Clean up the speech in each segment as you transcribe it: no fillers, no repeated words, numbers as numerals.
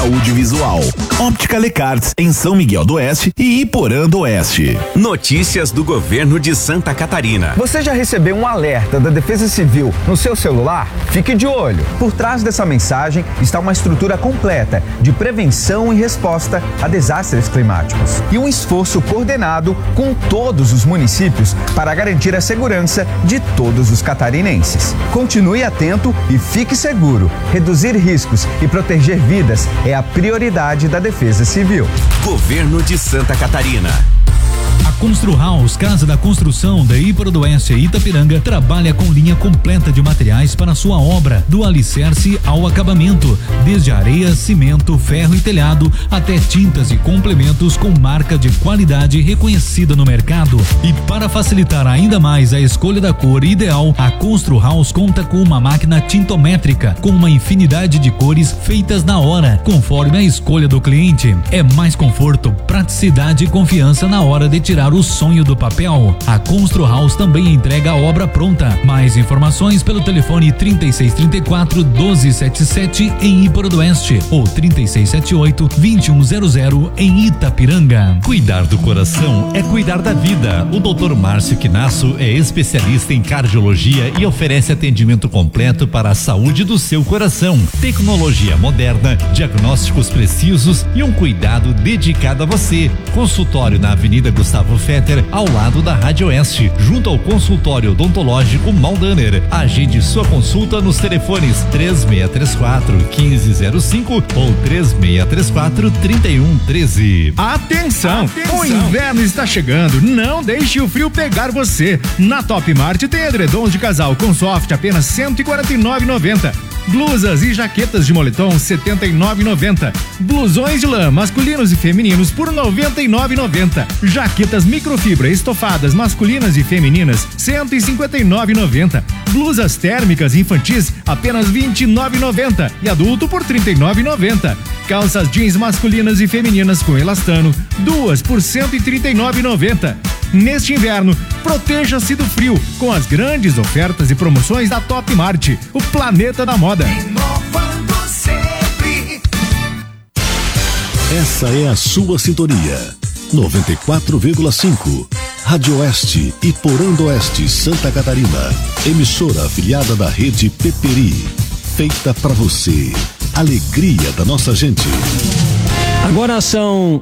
Saúde visual. Óptica Lecartes em São Miguel do Oeste e Iporã do Oeste. Notícias do governo de Santa Catarina. Você já recebeu um alerta da Defesa Civil no seu celular? Fique de olho. Por trás dessa mensagem está uma estrutura completa de prevenção e resposta a desastres climáticos e um esforço coordenado com todos os municípios para garantir a segurança de todos os catarinenses. Continue atento e fique seguro. Reduzir riscos e proteger vidas é a prioridade da Defesa Civil. Governo de Santa Catarina. A Construhaus, Casa da Construção da Iporã do Oeste e Itapiranga, trabalha com linha completa de materiais para sua obra, do alicerce ao acabamento, desde areia, cimento, ferro e telhado, até tintas e complementos com marca de qualidade reconhecida no mercado. E para facilitar ainda mais a escolha da cor ideal, a Construhaus conta com uma máquina tintométrica, com uma infinidade de cores feitas na hora, conforme a escolha do cliente. É mais conforto, praticidade e confiança na hora de tirar o sonho do papel. A Construhaus também entrega a obra pronta. Mais informações pelo telefone 3634-1277 em Iporã do Oeste ou 3678-2100 em Itapiranga. Cuidar do coração é cuidar da vida. O Dr. Márcio Quinasso é especialista em cardiologia e oferece atendimento completo para a saúde do seu coração. Tecnologia moderna, diagnósticos precisos e um cuidado dedicado a você. Consultório na Avenida Gustavo Fetter, ao lado da Rádio Oeste, junto ao consultório odontológico Maldaner. Agende sua consulta nos telefones 3634-1505 ou 3634-3113. Atenção! O inverno está chegando, não deixe o frio pegar você. Na Top Mart tem edredons de casal com soft apenas R$149,90. Blusas e jaquetas de moletom R$79,90. Blusões de lã masculinos e femininos por R$99,90. Jaquetas microfibra estofadas masculinas e femininas R$159,90. Blusas térmicas infantis apenas R$29,90 e adulto por R$39,90. Calças jeans masculinas e femininas com elastano, duas por R$139,90. Neste inverno, proteja-se do frio com as grandes ofertas e promoções da Top Mart, o planeta da moda. Inovando sempre. Essa é a sua sintonia. 94,5. Rádio Oeste, Iporã do Oeste, Santa Catarina. Emissora afiliada da rede Peperi. Feita para você. Alegria da nossa gente. Agora são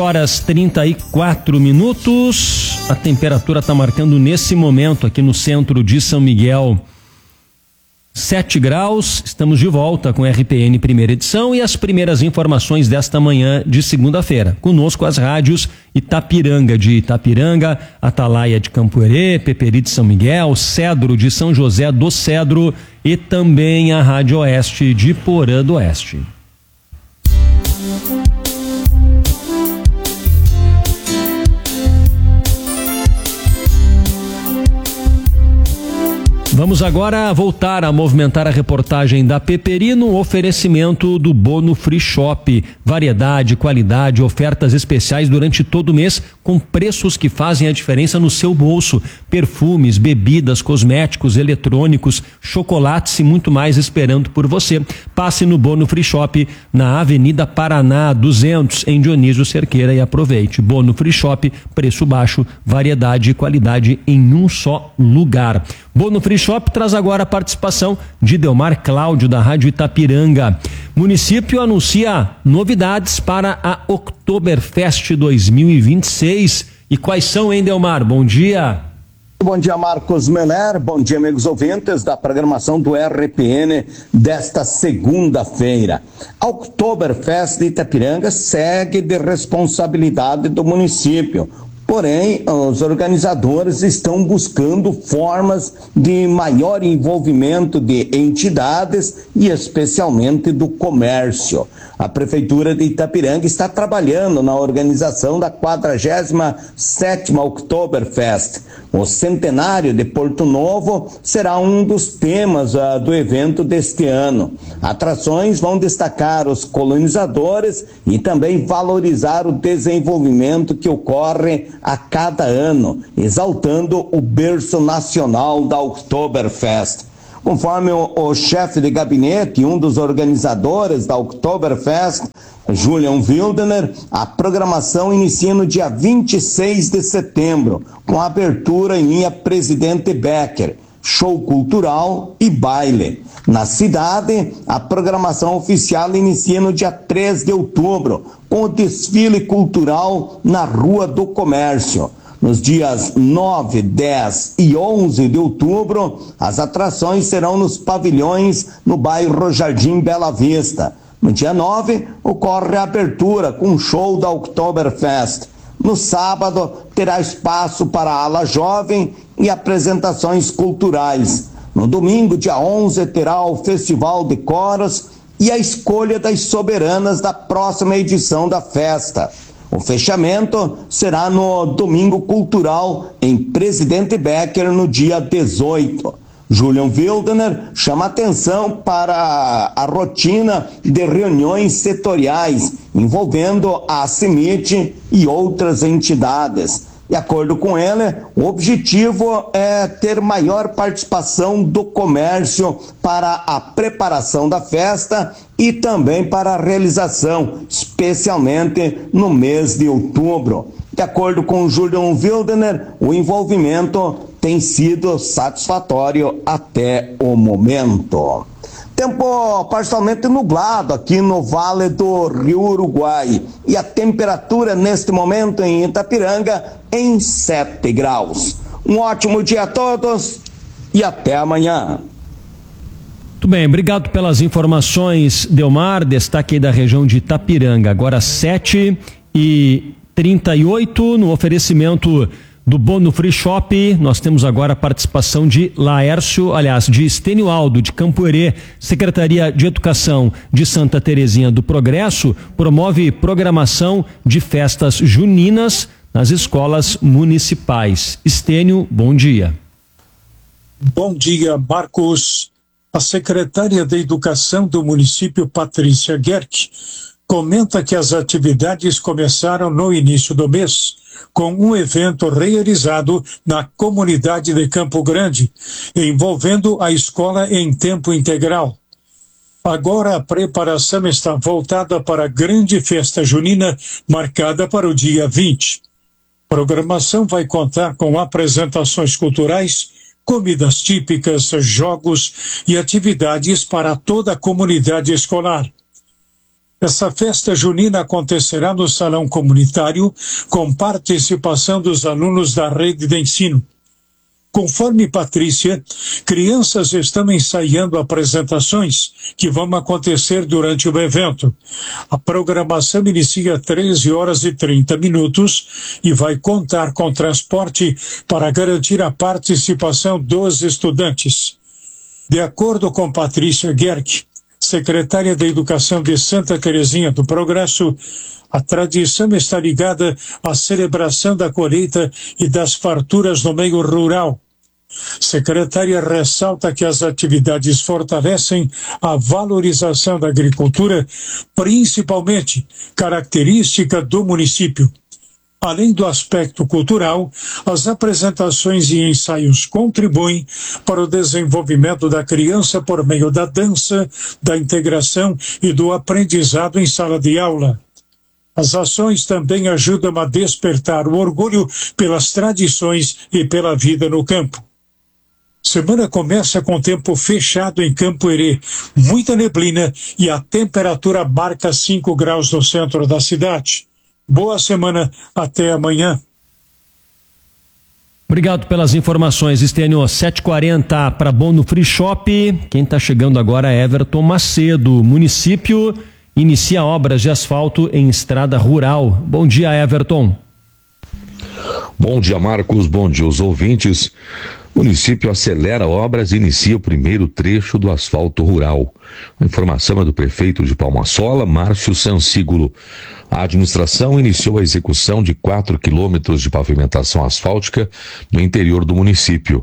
7h34. A temperatura está marcando nesse momento aqui no centro de São Miguel 7 graus. Estamos de volta com RPN primeira edição e as primeiras informações desta manhã de segunda-feira. Conosco as rádios Itapiranga de Itapiranga, Atalaia de Campoerê, Peperi de São Miguel, Cedro de São José do Cedro e também a Rádio Oeste de Iporã do Oeste. Vamos agora voltar a movimentar a reportagem da Peperi no oferecimento do Bono Free Shop. Variedade, qualidade, ofertas especiais durante todo o mês com preços que fazem a diferença no seu bolso. Perfumes, bebidas, cosméticos, eletrônicos, chocolates e muito mais esperando por você. Passe no Bono Free Shop na Avenida Paraná 200 em Dionísio Cerqueira e aproveite. Bono Free Shop, preço baixo, variedade e qualidade em um só lugar. Bono Free Shop traz agora a participação de Delmar Cláudio, da Rádio Itapiranga. Município anuncia novidades para a Oktoberfest 2026. E quais são, hein, Delmar? Bom dia. Bom dia, Marcos Meller. Bom dia, amigos ouvintes da programação do RPN desta segunda-feira. A Oktoberfest de Itapiranga segue de responsabilidade do município. Porém, os organizadores estão buscando formas de maior envolvimento de entidades e especialmente do comércio. A Prefeitura de Itapiranga está trabalhando na organização da 47ª Oktoberfest. O centenário de Porto Novo será um dos temas do evento deste ano. Atrações vão destacar os colonizadores e também valorizar o desenvolvimento que ocorre a cada ano, exaltando o berço nacional da Oktoberfest. Conforme o chefe de gabinete e um dos organizadores da Oktoberfest, Julian Wildner, a programação inicia no dia 26 de setembro, com a abertura em linha Presidente Becker, show cultural e baile. Na cidade, a programação oficial inicia no dia 3 de outubro, com o desfile cultural na Rua do Comércio. Nos dias 9, 10 e 11 de outubro, as atrações serão nos pavilhões no bairro Jardim Bela Vista. No dia 9, ocorre a abertura com o show da Oktoberfest. No sábado, terá espaço para a ala jovem e apresentações culturais. No domingo, dia 11, terá o Festival de Coros e a escolha das soberanas da próxima edição da festa. O fechamento será no Domingo Cultural em Presidente Becker no dia 18. Julian Wildner chama atenção para a rotina de reuniões setoriais envolvendo a CIMIT e outras entidades. De acordo com ele, o objetivo é ter maior participação do comércio para a preparação da festa e também para a realização, especialmente no mês de outubro. De acordo com Julian Wildner, o envolvimento tem sido satisfatório até o momento. Tempo parcialmente nublado aqui no Vale do Rio Uruguai e a temperatura neste momento em Itapiranga em 7 graus. Um ótimo dia a todos e até amanhã. Muito bem, obrigado pelas informações, Delmar. Destaque aí da região de Itapiranga. Agora 7h38 no oferecimento do Bono Free Shop. Nós temos agora a participação de de Estênio Aldo, de Campoerê. Secretaria de Educação de Santa Terezinha do Progresso promove programação de festas juninas nas escolas municipais. Estênio, bom dia. Bom dia, Marcos. A secretária de Educação do município, Patrícia Gerck, comenta que as atividades começaram no início do mês, com um evento realizado na comunidade de Campo Grande, envolvendo a escola em tempo integral. Agora a preparação está voltada para a grande festa junina, marcada para o dia 20. A programação vai contar com apresentações culturais, comidas típicas, jogos e atividades para toda a comunidade escolar. Essa festa junina acontecerá no salão comunitário, com participação dos alunos da rede de ensino. Conforme Patrícia, crianças estão ensaiando apresentações que vão acontecer durante o evento. A programação inicia às 13h30 e vai contar com transporte para garantir a participação dos estudantes. De acordo com Patrícia Gerck, secretária de Educação de Santa Terezinha do Progresso, a tradição está ligada à celebração da colheita e das farturas no meio rural. Secretária ressalta que as atividades fortalecem a valorização da agricultura, principalmente característica do município. Além do aspecto cultural, as apresentações e ensaios contribuem para o desenvolvimento da criança por meio da dança, da integração e do aprendizado em sala de aula. As ações também ajudam a despertar o orgulho pelas tradições e pela vida no campo. Semana começa com tempo fechado em Campoerê, muita neblina e a temperatura marca 5 graus no centro da cidade. Boa semana, até amanhã. Obrigado pelas informações, Estênio. 7h40 para Bono Free Shop. Quem está chegando agora é Everton Macedo. Município inicia obras de asfalto em estrada rural. Bom dia, Everton. Bom dia, Marcos. Bom dia aos ouvintes. O município acelera obras e inicia o primeiro trecho do asfalto rural. A informação é do prefeito de Palma-Sola, Márcio Sansígulo. A administração iniciou a execução de 4 quilômetros de pavimentação asfáltica no interior do município.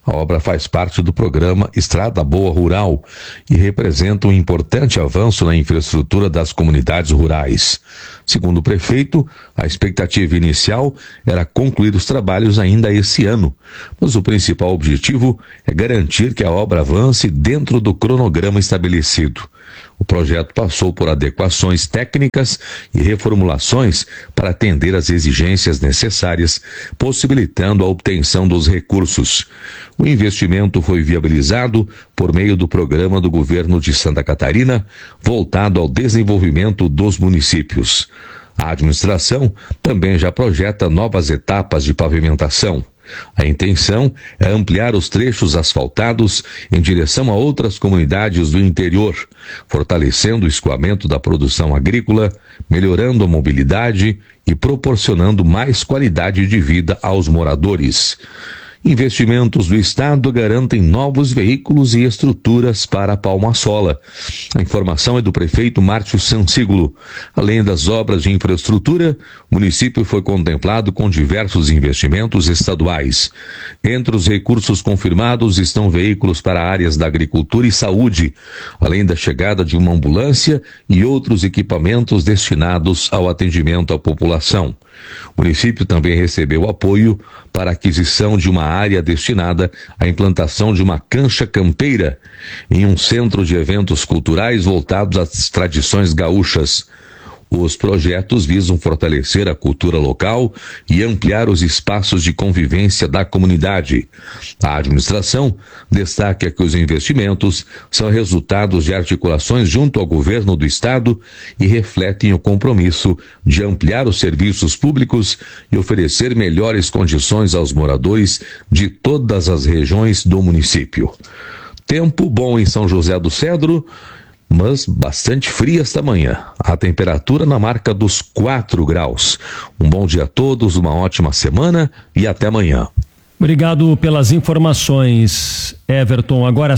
A obra faz parte do programa Estrada Boa Rural e representa um importante avanço na infraestrutura das comunidades rurais. Segundo o prefeito, a expectativa inicial era concluir os trabalhos ainda esse ano, mas o principal objetivo é garantir que a obra avance dentro do cronograma estabelecido. O projeto passou por adequações técnicas e reformulações para atender às exigências necessárias, possibilitando a obtenção dos recursos. O investimento foi viabilizado por meio do programa do governo de Santa Catarina, voltado ao desenvolvimento dos municípios. A administração também já projeta novas etapas de pavimentação. A intenção é ampliar os trechos asfaltados em direção a outras comunidades do interior, fortalecendo o escoamento da produção agrícola, melhorando a mobilidade e proporcionando mais qualidade de vida aos moradores. Investimentos do Estado garantem novos veículos e estruturas para a Palma-Sola. A informação é do prefeito Márcio Sansiglo. Além das obras de infraestrutura, o município foi contemplado com diversos investimentos estaduais. Entre os recursos confirmados estão veículos para áreas da agricultura e saúde, além da chegada de uma ambulância e outros equipamentos destinados ao atendimento à população. O município também recebeu apoio para a aquisição de uma área destinada à implantação de uma cancha campeira em um centro de eventos culturais voltados às tradições gaúchas. Os projetos visam fortalecer a cultura local e ampliar os espaços de convivência da comunidade. A administração destaca que os investimentos são resultados de articulações junto ao governo do estado e refletem o compromisso de ampliar os serviços públicos e oferecer melhores condições aos moradores de todas as regiões do município. Tempo bom em São José do Cedro, mas bastante fria esta manhã. A temperatura na marca dos 4 graus. Um bom dia a todos, uma ótima semana e até amanhã. Obrigado pelas informações, Everton. Agora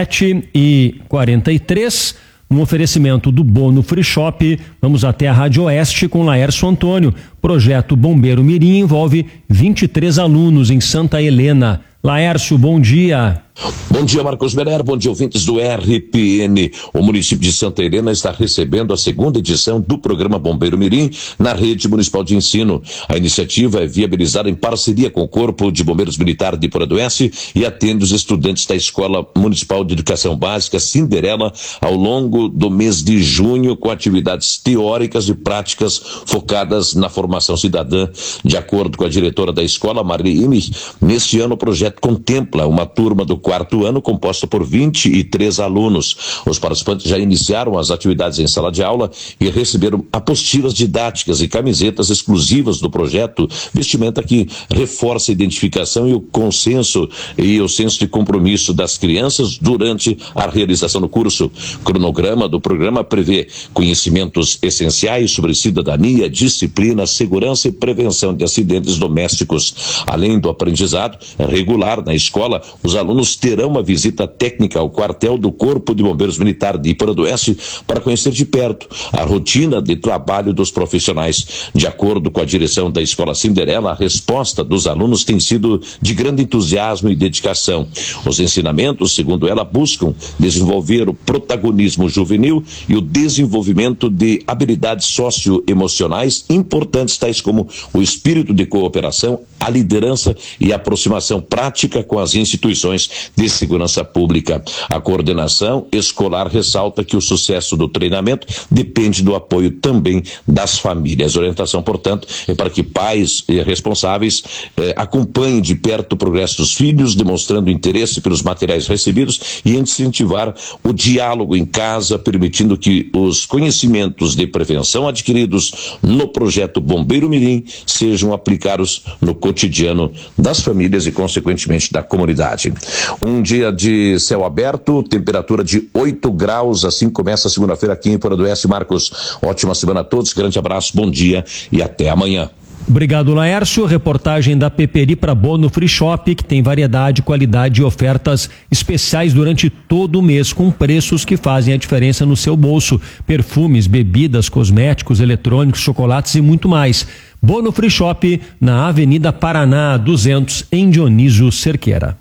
7h43, um oferecimento do Bono Free Shop. Vamos até a Rádio Oeste com Laércio Antônio. Projeto Bombeiro Mirim envolve 23 alunos em Santa Helena. Laércio, bom dia. Bom dia, Marcos Merer, bom dia, ouvintes do RPN. O município de Santa Helena está recebendo a segunda edição do programa Bombeiro Mirim na rede municipal de ensino. A iniciativa é viabilizada em parceria com o Corpo de Bombeiros Militar de Iporanduense e atende os estudantes da Escola Municipal de Educação Básica Cinderela ao longo do mês de junho, com atividades teóricas e práticas focadas na formação cidadã. De acordo com a diretora da escola, Maria Imi, neste ano o projeto contempla uma turma do 4º ano composta por 23 alunos. Os participantes já iniciaram as atividades em sala de aula e receberam apostilas didáticas e camisetas exclusivas do projeto, vestimenta que reforça a identificação e o consenso e o senso de compromisso das crianças durante a realização do curso. O cronograma do programa prevê conhecimentos essenciais sobre cidadania, disciplina, segurança e prevenção de acidentes domésticos. Além do aprendizado regular na escola, os alunos terão uma visita técnica ao quartel do Corpo de Bombeiros Militar de Iporanduense para conhecer de perto a rotina de trabalho dos profissionais. De acordo com a direção da Escola Cinderela, a resposta dos alunos tem sido de grande entusiasmo e dedicação. Os ensinamentos, segundo ela, buscam desenvolver o protagonismo juvenil e o desenvolvimento de habilidades socioemocionais importantes, tais como o espírito de cooperação, a liderança e a aproximação prática com as instituições de segurança pública. A coordenação escolar ressalta que o sucesso do treinamento depende do apoio também das famílias. A orientação, portanto, é para que pais responsáveis acompanhem de perto o progresso dos filhos, demonstrando interesse pelos materiais recebidos e incentivar o diálogo em casa, permitindo que os conhecimentos de prevenção adquiridos no projeto Bombeiro Mirim sejam aplicados no cotidiano das famílias e, consequentemente, da comunidade. Um dia de céu aberto, temperatura de 8 graus, assim começa a segunda-feira aqui em Iporanduense. Marcos, ótima semana a todos, grande abraço, bom dia e até amanhã. Obrigado, Laércio. Reportagem da Peperi para Bono Free Shop, que tem variedade, qualidade e ofertas especiais durante todo o mês, com preços que fazem a diferença no seu bolso. Perfumes, bebidas, cosméticos, eletrônicos, chocolates e muito mais. Bono Free Shop, na Avenida Paraná 200, em Dionísio Cerqueira.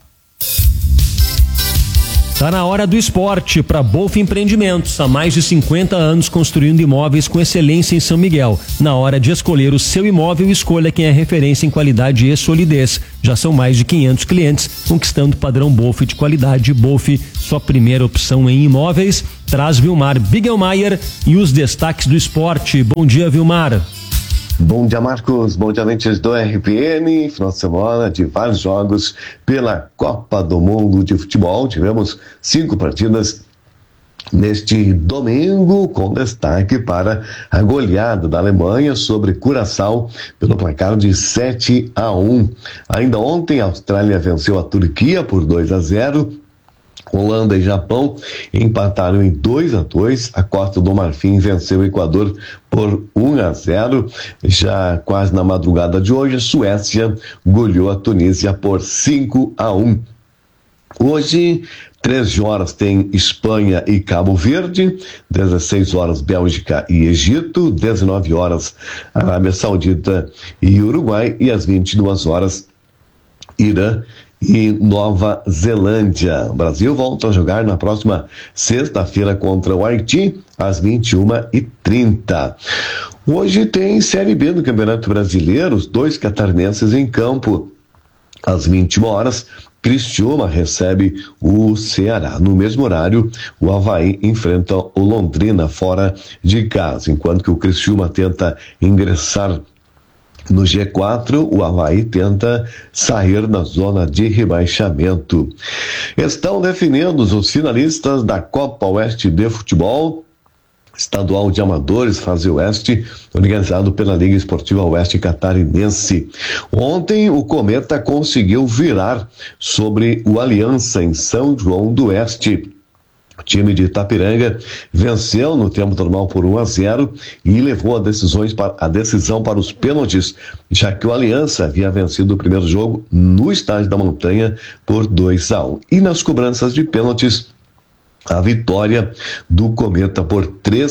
Tá na hora do esporte para Bolf Empreendimentos. Há mais de 50 anos construindo imóveis com excelência em São Miguel. Na hora de escolher o seu imóvel, escolha quem é referência em qualidade e solidez. Já são mais de 500 clientes conquistando o padrão Bolf de qualidade. Bolf, sua primeira opção em imóveis. Traz Vilmar Bigelmaier e os destaques do esporte. Bom dia, Vilmar. Bom dia, Marcos. Bom dia, ouvintes do RPN. Final de semana de vários jogos pela Copa do Mundo de Futebol. Tivemos 5 partidas neste domingo, com destaque para a goleada da Alemanha sobre Curaçao pelo placar de 7-1. Ainda ontem, a Austrália venceu a Turquia por 2-0. Holanda e Japão empataram em 2-2. A Costa do Marfim venceu o Equador por 1-0. Já quase na madrugada de hoje, a Suécia goleou a Tunísia por 5-1. Hoje, 13 horas tem Espanha e Cabo Verde, 16 horas Bélgica e Egito, 19 horas Arábia Saudita e Uruguai e às 22 horas Irã e Nova Zelândia. O Brasil volta a jogar na próxima sexta-feira contra o Haiti, às 21h30. Hoje tem Série B do Campeonato Brasileiro, os 2 catarinenses em campo. Às 21 horas, Criciúma recebe o Ceará. No mesmo horário, o Avaí enfrenta o Londrina fora de casa. Enquanto que o Criciúma tenta ingressar no G4, o Avaí tenta sair da zona de rebaixamento. Estão definidos os finalistas da Copa Oeste de Futebol, Estadual de Amadores, Fase Oeste, organizado pela Liga Esportiva Oeste Catarinense. Ontem, o Cometa conseguiu virar sobre o Aliança em São João do Oeste. O time de Itapiranga venceu no tempo normal por 1-0 e levou a decisão para os pênaltis, já que o Aliança havia vencido o primeiro jogo no Estádio da Montanha por 2-1. E nas cobranças de pênaltis, a vitória do Cometa por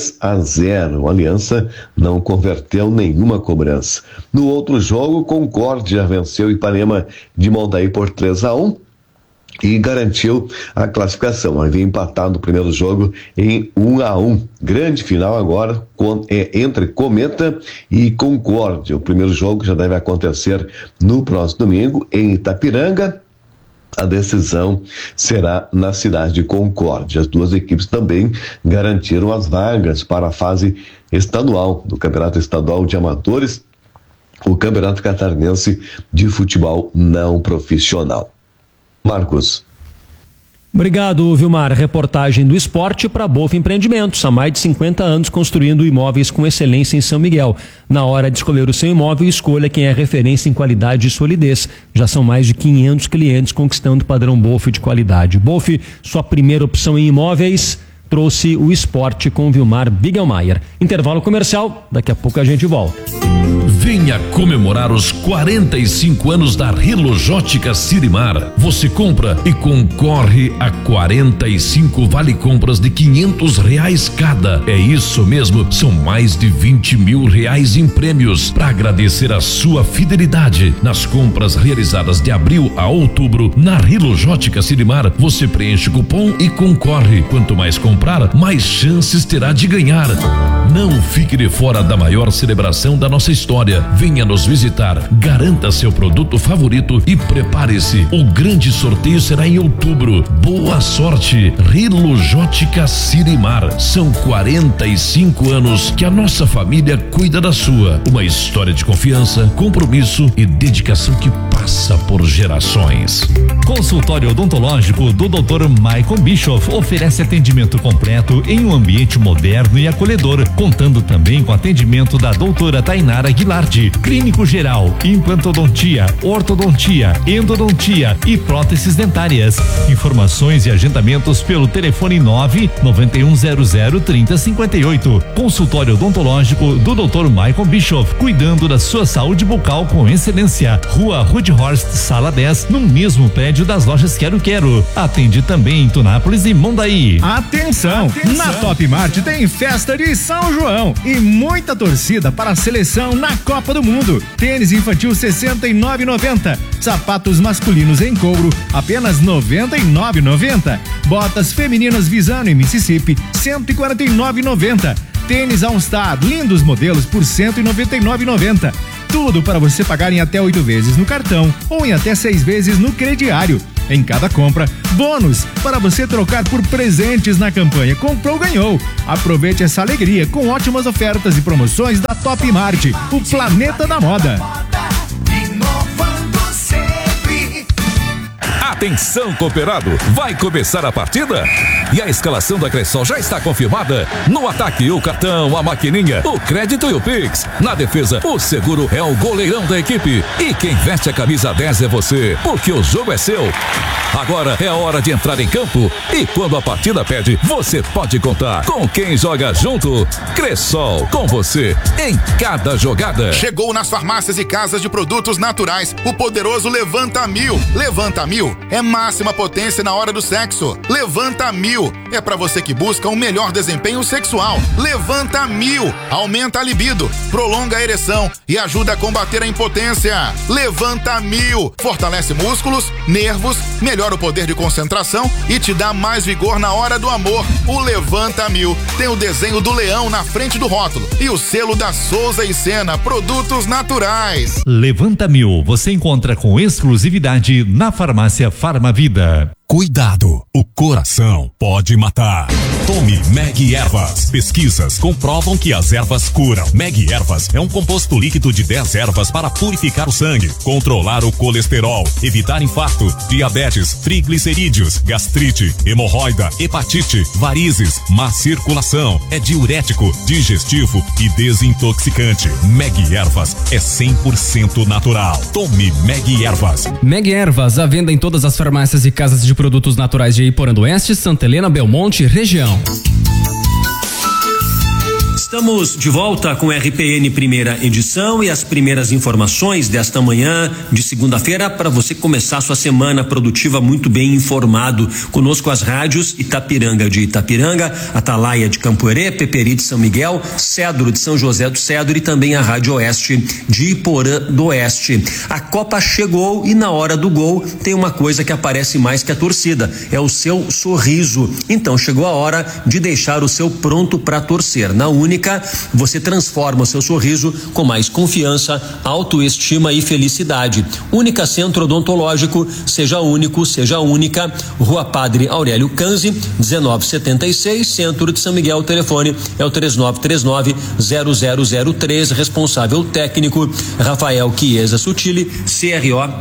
3-0. O Aliança não converteu nenhuma cobrança. No outro jogo, Concórdia venceu Ipanema de Mondaí por 3-1. E garantiu a classificação. Havia empatado o primeiro jogo em 1-1. Grande final agora entre Cometa e Concórdia. O primeiro jogo já deve acontecer no próximo domingo em Itapiranga. A decisão será na cidade de Concórdia. As duas equipes também garantiram as vagas para a fase estadual do Campeonato Estadual de Amadores, o Campeonato Catarinense de Futebol Não Profissional. Marcos. Obrigado, Vilmar. Reportagem do esporte para Bolf Empreendimentos. Há mais de 50 anos construindo imóveis com excelência em São Miguel. Na hora de escolher o seu imóvel, escolha quem é referência em qualidade e solidez. Já são mais de 500 clientes conquistando o padrão Bolf de qualidade. Bolf, sua primeira opção em imóveis, trouxe o esporte com Vilmar Bigelmaier. Intervalo comercial, daqui a pouco a gente volta. Venha comemorar os 45 anos da Rilojótica Sirimar. Você compra e concorre a 45 vale-compras de R$500 cada. É isso mesmo, são mais de R$20 mil em prêmios. Para agradecer a sua fidelidade nas compras realizadas de abril a outubro, na Rilojótica Sirimar, você preenche o cupom e concorre. Quanto mais comprar, mais chances terá de ganhar. Não fique de fora da maior celebração da nossa história. Venha nos visitar, garanta seu produto favorito e prepare-se. O grande sorteio será em outubro. Boa sorte, Rilojótica Sirimar. São 45 anos que a nossa família cuida da sua. Uma história de confiança, compromisso e dedicação que passa por gerações. Consultório odontológico do Dr. Michael Bischoff oferece atendimento completo em um ambiente moderno e acolhedor, contando também com atendimento da doutora Tainara Aguilar, clínico geral, implantodontia, ortodontia, endodontia e próteses dentárias. Informações e agendamentos pelo telefone 991003058. Consultório odontológico do Dr. Michael Bischoff, cuidando da sua saúde bucal com excelência. Rua Rude Horst, sala 10, no mesmo prédio das lojas Quero Quero. Atende também em Tunápolis e Mondaí. Atenção! Na Top Mart tem festa de São João e muita torcida para a seleção na Copa do Mundo. Tênis infantil R$ 69,90. Sapatos masculinos em couro apenas R$ 99,90. Botas femininas Visano e Mississippi R$ 149,90. Tênis All Star, lindos modelos por R$ 199,90. Tudo para você pagar em até 8 vezes no cartão ou em até 6 vezes no crediário. Em cada compra, bônus para você trocar por presentes na campanha Comprou, Ganhou. Aproveite essa alegria com ótimas ofertas e promoções da Top Mart, o planeta da moda. Atenção, cooperado, vai começar a partida? E a escalação da Cressol já está confirmada? No ataque, o cartão, a maquininha, o crédito e o Pix. Na defesa, o seguro é o goleirão da equipe. E quem veste a camisa 10 é você, porque o jogo é seu. Agora é a hora de entrar em campo e quando a partida pede, você pode contar com quem joga junto. Cressol, com você em cada jogada. Chegou nas farmácias e casas de produtos naturais o poderoso Levanta 1000. Levanta 1000 é máxima potência na hora do sexo. Levanta 1000 é pra você que busca um melhor desempenho sexual. Levanta 1000 aumenta a libido, prolonga a ereção e ajuda a combater a impotência. Levanta 1000 fortalece músculos, nervos, melhora o poder de concentração e te dá mais vigor na hora do amor. O Levanta 1000 tem o desenho do leão na frente do rótulo e o selo da Souza e Sena Produtos Naturais. Levanta 1000, você encontra com exclusividade na farmácia Farmavida. Cuidado, o coração pode matar. Tome Meg Ervas. Pesquisas comprovam que as ervas curam. Meg Ervas é um composto líquido de 10 ervas para purificar o sangue, controlar o colesterol, evitar infarto, diabetes, triglicerídeos, gastrite, hemorroida, hepatite, varizes, má circulação. É diurético, digestivo e desintoxicante. Meg Ervas é 100% natural. Tome Meg Ervas. Meg Ervas, à venda em todas as farmácias e casas de produtos naturais de Iporã do Oeste, Santa Helena, Belmonte, região. Estamos de volta com RPN primeira edição e as primeiras informações desta manhã de segunda-feira para você começar sua semana produtiva muito bem informado. Conosco as rádios Itapiranga de Itapiranga, Atalaia de Campoerê, Peperi de São Miguel, Cedro de São José do Cedro e também a Rádio Oeste de Iporã do Oeste. A Copa chegou e na hora do gol tem uma coisa que aparece mais que a torcida, é o seu sorriso. Então chegou a hora de deixar o seu pronto para torcer. Na Única, você transforma o seu sorriso com mais confiança, autoestima e felicidade. Única Centro Odontológico, seja único, seja única. Rua Padre Aurélio Canzi, 1976, Centro de São Miguel. O telefone é o 3939-0003. Responsável técnico Rafael Chiesa Sutili, CRO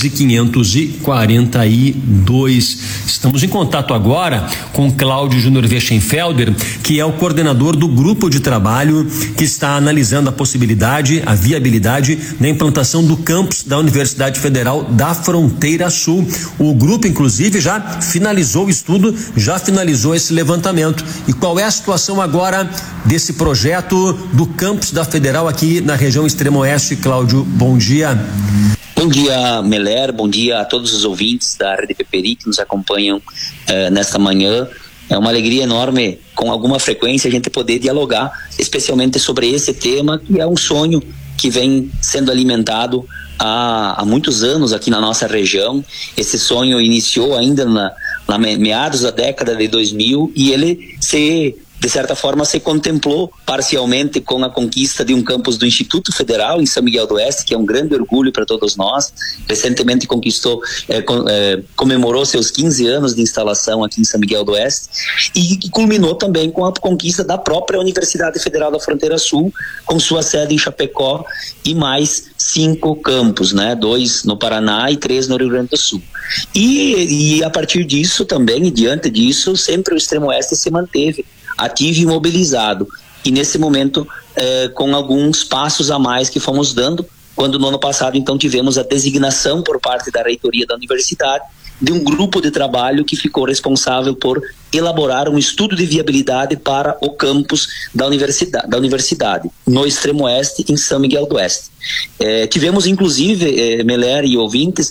13542. Estamos em contato agora com Cláudio Júnior Weschenfelder, que é o coordenador do grupo de trabalho que está analisando a possibilidade, a viabilidade da implantação do campus da Universidade Federal da Fronteira Sul. O grupo, inclusive, já finalizou o estudo, já finalizou esse levantamento. E qual é a situação agora desse projeto do campus da Federal aqui na região Extremo Oeste? Cláudio, bom dia. Bom dia, Meler, bom dia a todos os ouvintes da Rede Peperi que nos acompanham nesta manhã. É uma alegria enorme, com alguma frequência, a gente poder dialogar, especialmente sobre esse tema, que é um sonho que vem sendo alimentado há muitos anos aqui na nossa região. Esse sonho iniciou ainda na meados da década de 2000 e ele de certa forma se contemplou parcialmente com a conquista de um campus do Instituto Federal em São Miguel do Oeste, que é um grande orgulho para todos nós. Recentemente comemorou seus 15 anos de instalação aqui em São Miguel do Oeste e culminou também com a conquista da própria Universidade Federal da Fronteira Sul, com sua sede em Chapecó e mais 5 campos, né? 2 no Paraná e 3 no Rio Grande do Sul. E a partir disso também, e diante disso, sempre o Extremo Oeste se manteve ativo e mobilizado. E nesse momento, com alguns passos a mais que fomos dando, quando no ano passado então tivemos a designação por parte da reitoria da universidade de um grupo de trabalho que ficou responsável por elaborar um estudo de viabilidade para o campus da universidade no extremo oeste, em São Miguel do Oeste. Tivemos inclusive, Meler e ouvintes,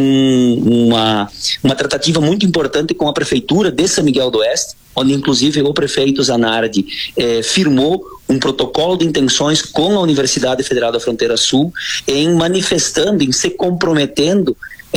uma tratativa muito importante com a prefeitura de São Miguel do Oeste, onde inclusive o prefeito Zanardi firmou um protocolo de intenções com a Universidade Federal da Fronteira Sul, em manifestando, em se comprometendo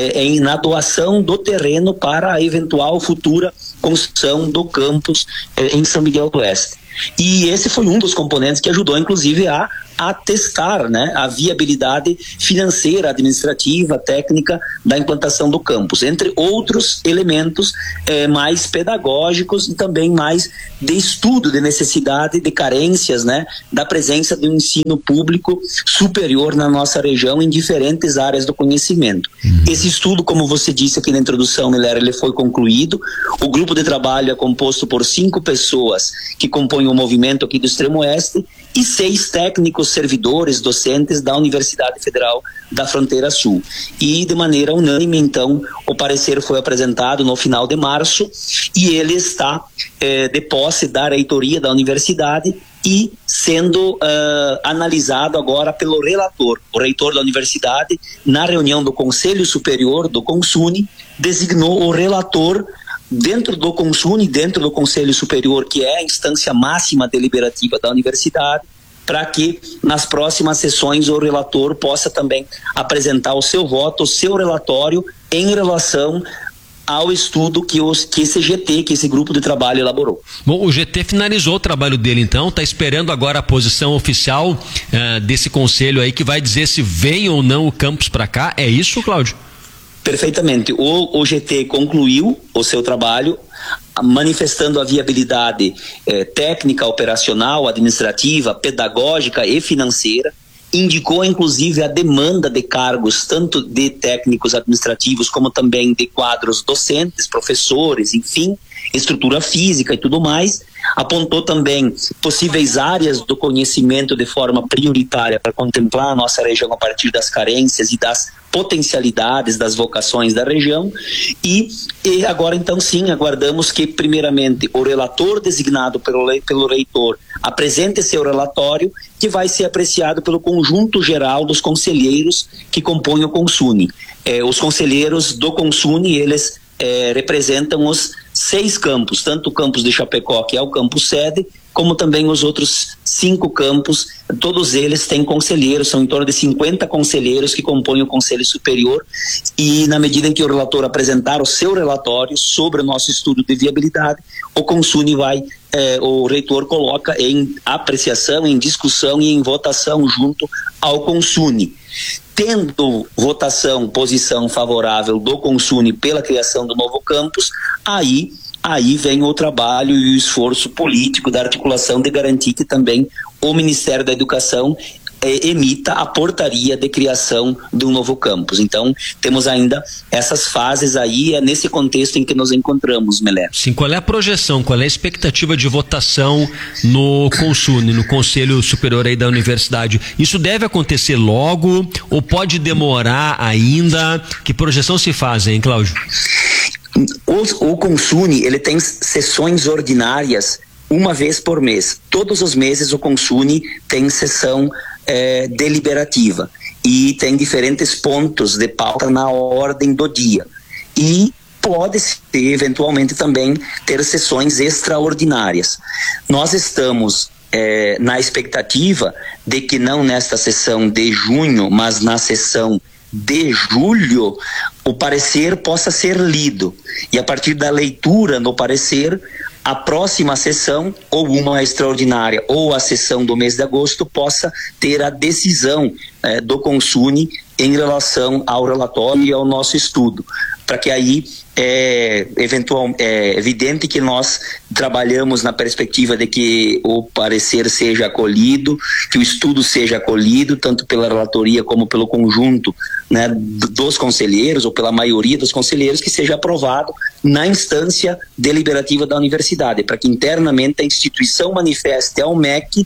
na doação do terreno para a eventual futura construção do campus em São Miguel do Oeste. E esse foi um dos componentes que ajudou, inclusive, a testar, né, a viabilidade financeira, administrativa, técnica da implantação do campus, entre outros elementos mais pedagógicos e também mais de estudo de necessidade, de carências, né, da presença do ensino público superior na nossa região em diferentes áreas do conhecimento. Esse estudo, como você disse aqui na introdução, Miller, ele foi concluído. O grupo de trabalho é composto por 5 pessoas que compõem o movimento aqui do Extremo Oeste e 6 técnicos servidores, docentes da Universidade Federal da Fronteira Sul. E de maneira unânime, então, o parecer foi apresentado no final de março e ele está de posse da reitoria da universidade e sendo analisado agora pelo relator. O reitor da universidade, na reunião do Conselho Superior do CONSUNE, designou o relator dentro do CONSUNE, dentro do Conselho Superior, que é a instância máxima deliberativa da universidade, para que nas próximas sessões o relator possa também apresentar o seu voto, o seu relatório em relação ao estudo que esse GT, que esse grupo de trabalho elaborou. Bom, o GT finalizou o trabalho dele, então, está esperando agora a posição oficial desse conselho aí, que vai dizer se vem ou não o campus para cá. É isso, Cláudio? Perfeitamente. O GT concluiu o seu trabalho, manifestando a viabilidade técnica, operacional, administrativa, pedagógica e financeira. Indicou inclusive a demanda de cargos, tanto de técnicos administrativos como também de quadros docentes, professores, enfim, estrutura física e tudo mais. Apontou também possíveis áreas do conhecimento de forma prioritária para contemplar a nossa região a partir das carências e das potencialidades das vocações da região. E agora então sim, aguardamos que primeiramente o relator designado pelo reitor apresente seu relatório, que vai ser apreciado pelo conjunto geral dos conselheiros que compõem o CONSUNE. Os conselheiros do CONSUNE, eles representam os 6 campos, tanto o campus de Chapecó, que é o campus sede, como também os outros 5 campos. Todos eles têm conselheiros, são em torno de 50 conselheiros que compõem o Conselho Superior, e na medida em que o relator apresentar o seu relatório sobre o nosso estudo de viabilidade, o CONSUNE o reitor coloca em apreciação, em discussão e em votação junto ao CONSUNE. Tendo posição favorável do CONSUNE pela criação do novo campus, aí vem o trabalho e o esforço político da articulação de garantir que também o Ministério da Educação emita a portaria de criação de um novo campus. Então, temos ainda essas fases aí, é nesse contexto em que nos encontramos, Meler. Sim, qual é a projeção, qual é a expectativa de votação no CONSUNE, no Conselho Superior aí da Universidade? Isso deve acontecer logo ou pode demorar ainda? Que projeção se faz, hein, Cláudio? O CONSUNE, ele tem sessões ordinárias uma vez por mês. Todos os meses o CONSUNE tem sessão deliberativa e tem diferentes pontos de pauta na ordem do dia. E pode-se eventualmente também ter sessões extraordinárias. Nós estamos na expectativa de que não nesta sessão de junho, mas na sessão de julho, o parecer possa ser lido. E a partir da leitura do parecer, a próxima sessão, ou uma extraordinária, ou a sessão do mês de agosto, possa ter a decisão do CONSUNE em relação ao relatório e ao nosso estudo. Para que aí é evidente que nós trabalhamos na perspectiva de que o parecer seja acolhido, que o estudo seja acolhido, tanto pela relatoria como pelo conjunto, né, dos conselheiros, ou pela maioria dos conselheiros, que seja aprovado na instância deliberativa da universidade, para que internamente a instituição manifeste ao MEC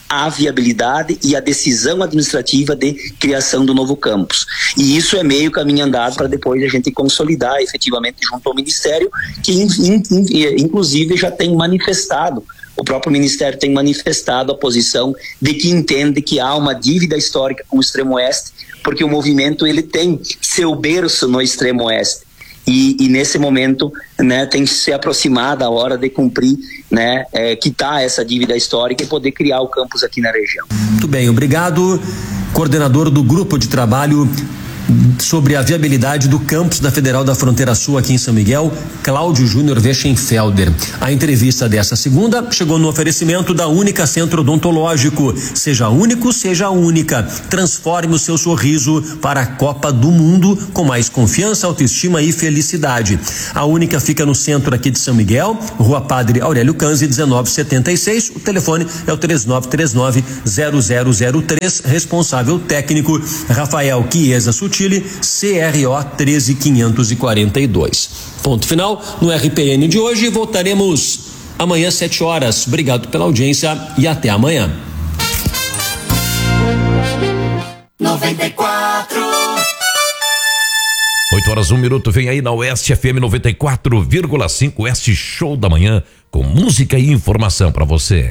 a viabilidade e a decisão administrativa de criação do novo campus. E isso é meio caminho andado para depois a gente consolidar efetivamente junto ao Ministério, que inclusive já tem manifestado, o próprio Ministério tem manifestado a posição de que entende que há uma dívida histórica com o Extremo Oeste, porque o movimento ele tem seu berço no Extremo Oeste. E nesse momento, né, tem que se aproximar da hora de cumprir, né, quitar essa dívida histórica e poder criar o campus aqui na região. Muito bem, obrigado. Coordenador do grupo de trabalho sobre a viabilidade do campus da Federal da Fronteira Sul aqui em São Miguel, Cláudio Júnior Weschenfelder. A entrevista dessa segunda chegou no oferecimento da Única Centro Odontológico. Seja único, seja única. Transforme o seu sorriso para a Copa do Mundo com mais confiança, autoestima e felicidade. A Única fica no centro aqui de São Miguel, Rua Padre Aurélio Canzi, 1976. O telefone é o 3939-0003. Responsável técnico Rafael Chiesa Sutil, CRO 13542. Ponto final no RPN de hoje. Voltaremos amanhã às 7 horas. Obrigado pela audiência e até amanhã. 94. 8 horas 1 minuto, vem aí na Oeste FM 94,5, Oeste Show da Manhã, com música e informação para você.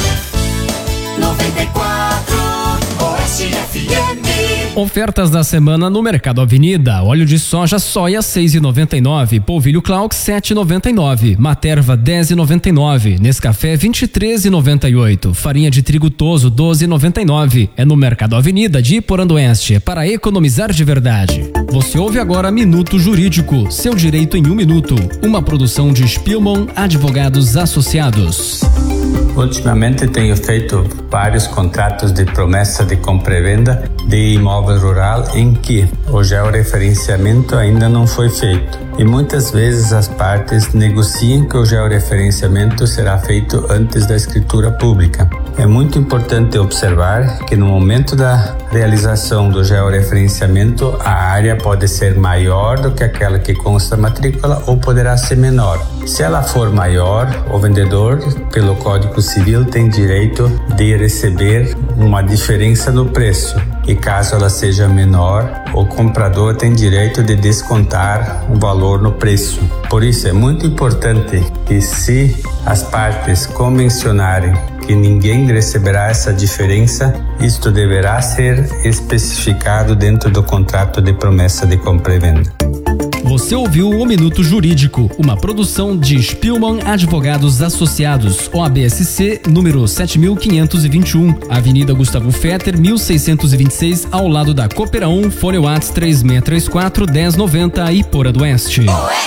94 Oeste FM. Ofertas da semana no Mercado Avenida. Óleo de soja soia 6,99, polvilho Clark 7,99, Materva 10,99, Nescafé 23,98, farinha de trigo Toso 12,99. É no Mercado Avenida de Iporã-do-Oeste, para economizar de verdade. Você ouve agora Minuto Jurídico, seu direito em 1 minuto. Uma produção de Spielmann Advogados Associados. Ultimamente tenho feito vários contratos de promessa de compra e venda de imóvel rural em que o georreferenciamento ainda não foi feito. E muitas vezes as partes negociam que o georreferenciamento será feito antes da escritura pública. É muito importante observar que no momento da realização do georreferenciamento, a área pode ser maior do que aquela que consta na matrícula ou poderá ser menor. Se ela for maior, o vendedor, pelo Código Civil, tem direito de receber uma diferença no preço. E caso ela seja menor, o comprador tem direito de descontar o valor no preço. Por isso é muito importante que, se as partes convencionarem que ninguém receberá essa diferença, isto deverá ser especificado dentro do contrato de promessa de compra e venda. Você ouviu o Minuto Jurídico, uma produção de Spielmann Advogados Associados, OABSC, número 7521, Avenida Gustavo Fetter, 1626, ao lado da Coopera 1, Fone Whats 3634-1090, Iporã-do-Oeste.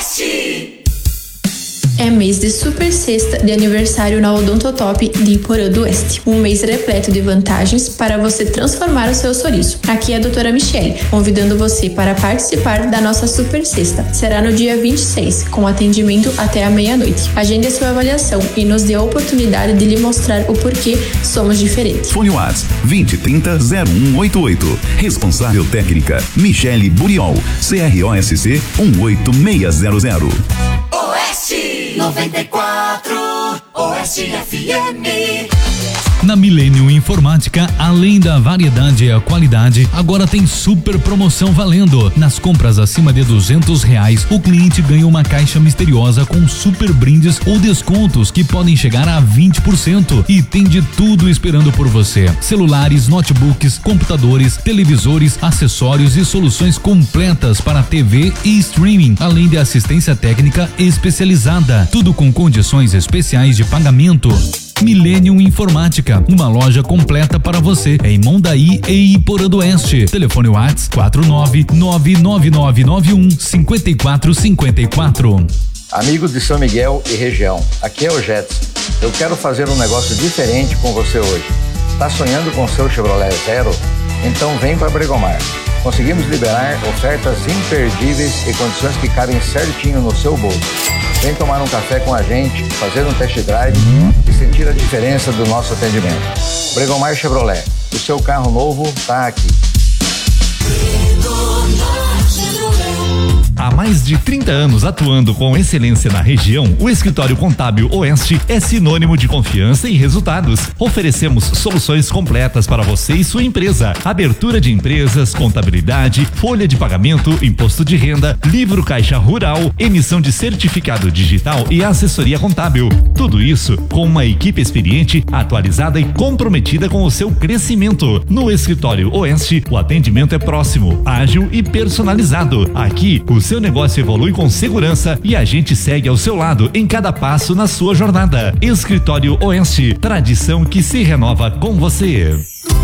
É mês de super sexta de aniversário na Odontotop de Iporã-do-Oeste. Um mês repleto de vantagens para você transformar o seu sorriso. Aqui é a doutora Michele, convidando você para participar da nossa super sexta. Será no dia 26, com atendimento até a meia-noite. Agende a sua avaliação e nos dê a oportunidade de lhe mostrar o porquê somos diferentes. Fone Whats 2030-0188. Responsável técnica Michele Buriol, CROSC 18600. Oeste 94 Oeste FM. Na Millennium Informática, além da variedade e a qualidade, agora tem super promoção valendo. Nas compras acima de R$200, o cliente ganha uma caixa misteriosa com super brindes ou descontos que podem chegar a 20%. E tem de tudo esperando por você: celulares, notebooks, computadores, televisores, acessórios e soluções completas para TV e streaming, além de assistência técnica especializada. Tudo com condições especiais de pagamento. Millennium Informática, uma loja completa para você em Mondaí e Iporã-do-Oeste. Telefone Whats 49999915454. Amigos de São Miguel e região, aqui é o Jetson. Eu quero fazer um negócio diferente com você hoje. Está sonhando com seu Chevrolet Zero? Então vem para Bregomar. Conseguimos liberar ofertas imperdíveis e condições que cabem certinho no seu bolso. Vem tomar um café com a gente, fazer um test drive e sentir a diferença do nosso atendimento. Bregomar Chevrolet, o seu carro novo está aqui. Há mais de 30 anos atuando com excelência na região, o Escritório Contábil Oeste é sinônimo de confiança e resultados. Oferecemos soluções completas para você e sua empresa. Abertura de empresas, contabilidade, folha de pagamento, imposto de renda, livro caixa rural, emissão de certificado digital e assessoria contábil. Tudo isso com uma equipe experiente, atualizada e comprometida com o seu crescimento. No Escritório Oeste, o atendimento é próximo, ágil e personalizado. Aqui, o seu negócio evolui com segurança e a gente segue ao seu lado em cada passo na sua jornada. Escritório Oeste, tradição que se renova com você.